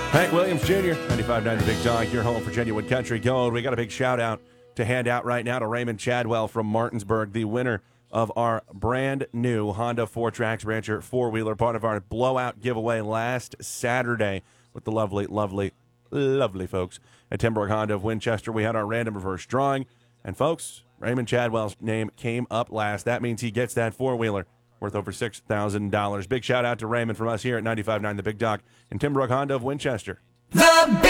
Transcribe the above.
Hank Williams Jr., 95.9 The Big Dog, your home for genuine country gold. We got a big shout-out to hand out right now to Raymond Chadwell from Martinsburg, the winner of our brand new Honda 4Trax Rancher four-wheeler, part of our blowout giveaway last Saturday with the lovely folks at Timbrook Honda of Winchester. We had our random reverse drawing, and folks, Raymond Chadwell's name came up last. That means he gets that four-wheeler worth over $6,000. Big shout-out to Raymond from us here at 95.9 The Big Dog and Timbrook Honda of Winchester.